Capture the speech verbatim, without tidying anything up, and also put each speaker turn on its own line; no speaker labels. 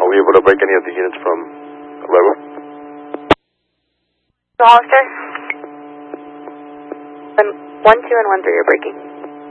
Are we able to break any of the units from level?
Hollister? One, two and one three are breaking.